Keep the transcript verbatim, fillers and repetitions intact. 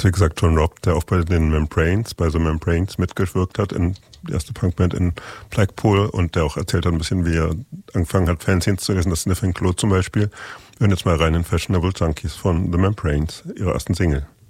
ist wie gesagt John Robb, der auch bei den Membranes, bei The Membranes mitgewirkt hat, in die erste Punkband in Blackpool und der auch erzählt hat ein bisschen, wie er angefangen hat, Fanzines zu lesen, das Sniffing Claude zum Beispiel. Wir hören jetzt mal rein in Fashionable Junkies von The Membranes, ihrer ersten Single.